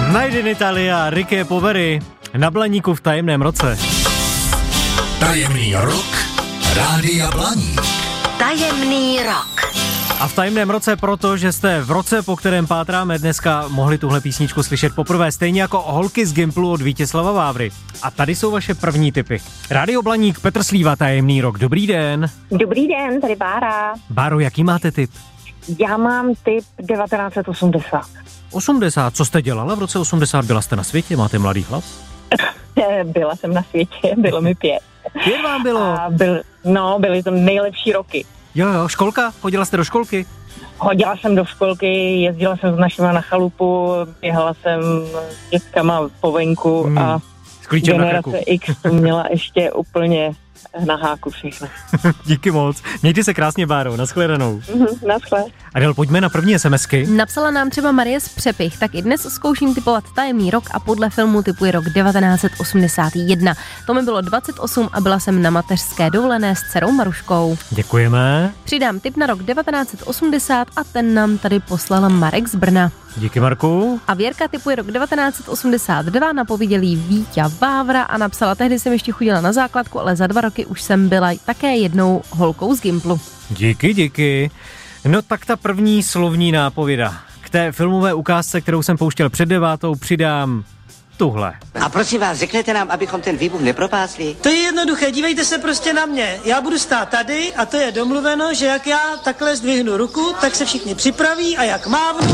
Made in Italia, Ricky Poveri, na Blaníku v tajemném roce. Tajemný rok Rádia Blaník. Tajemný rok. A v tajemném roce proto, že jste v roce, po kterém pátráme, dneska mohli tuhle písničku slyšet poprvé, stejně jako Holky z Gimplu od Vítězslava Vávry. A tady jsou vaše první tipy. Rádio Blaník, Petr Slíva, Tajemný rok. Dobrý den. Dobrý den, tady Bára. Báro, jaký máte tip? Já mám tip 1980. 80, co jste dělala v roce 80? Byla jste na světě, máte mladý hlas? Byla jsem na světě, bylo mi 5. 5 vám bylo? A byly to nejlepší roky. Jo, školka? Chodila jste do školky? Hodila jsem do školky, jezdila jsem s našima na chalupu, běhala jsem s dětskama po venku a generace X to měla ještě úplně na háku všechno. Díky moc. Mějte se krásně, Báro. Naschledanou. Naschle. Adel, pojďme na první SMSky. Napsala nám třeba Marie z Přepich, tak i dnes zkouším typovat tajemný rok a podle filmu typuji rok 1981. To mi bylo 28 a byla jsem na mateřské dovolené s dcerou Maruškou. Děkujeme. Přidám tip na rok 1980 a ten nám tady poslal Marek z Brna. Díky, Marku. A Věrka typuje rok 1982, napověděl jí Víťa Vávra a napsala, tehdy jsem ještě chodila na základku, ale za 2 roky už jsem byla také jednou holkou z Gimplu. Díky. No tak ta první slovní nápověda. K té filmové ukázce, kterou jsem pouštěl před 9, přidám tuhle. A prosím vás, řekněte nám, abychom ten výbuch nepropásli. To je jednoduché, dívejte se prostě na mě. Já budu stát tady a to je domluveno, že jak já takhle zdvihnu ruku, tak se všichni připraví a jak mávnu...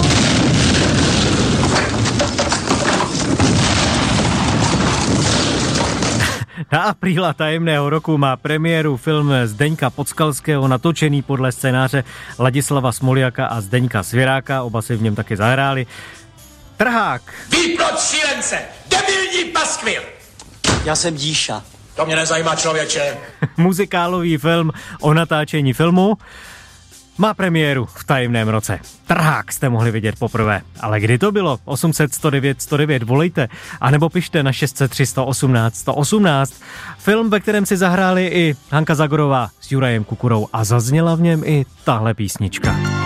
Na apríla tajemného roku má premiéru film Zdeňka Podskalského, natočený podle scénáře Ladislava Smoljaka a Zdeňka Svěráka, oba si v něm taky zahráli. Trhák. Výplod šílence, debilní paskvil. Já jsem Díša. To mě nezajímá, člověče. Muzikálový film o natáčení filmu má premiéru v tajemném roce. Trhák jste mohli vidět poprvé. Ale kdy to bylo? 800 109 109 volejte, anebo pište na 603 118 118. Film, ve kterém si zahráli i Hanka Zagorová s Jurajem Kukurou a zazněla v něm i tahle písnička.